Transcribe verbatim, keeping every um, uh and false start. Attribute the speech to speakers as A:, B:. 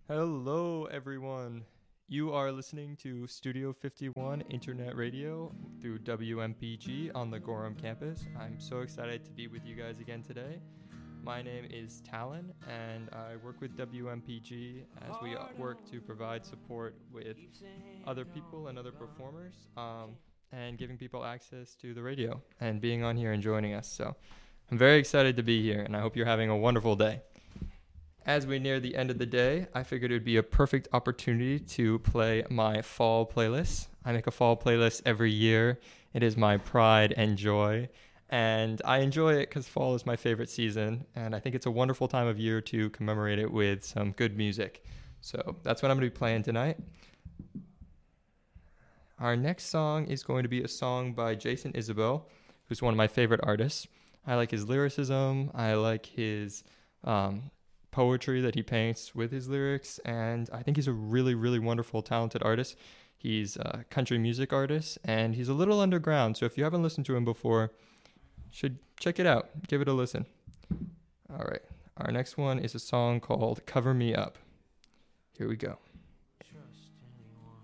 A: Hello, everyone. You are listening to Studio fifty-one Internet Radio through W M P G on the Gorham campus. I'm so excited to be with you guys again today. My name is Talon, and I work with W M P G as we work to provide support with other people and other performers, um, and giving people access to the radio and being on here and joining us. So I'm very excited to be here, and I hope you're having a wonderful day. As we near the end of the day, I figured it would be a perfect opportunity to play my fall playlist. I make a fall playlist every year. It is my pride and joy. And I enjoy it because fall is my favorite season. And I think it's a wonderful time of year to commemorate it with some good music. So that's what I'm going to be playing tonight. Our next song is going to be a song by Jason Isabel, who's one of my favorite artists. I like his lyricism. I like his um, poetry that he paints with his lyrics, and I think he's a really, really wonderful, talented artist. He's a country music artist, and he's a little underground, so if you haven't listened to him before, should check it out. Give it a listen. All right, our next one is a song called Cover Me Up. Here we go.